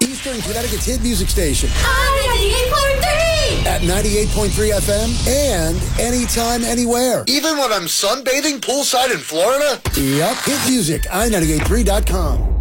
Eastern Connecticut's hit music station. I-98.3! At 98.3 FM and anytime, anywhere. Even when I'm sunbathing poolside in Florida? Yep. Hit music, i98.3.com.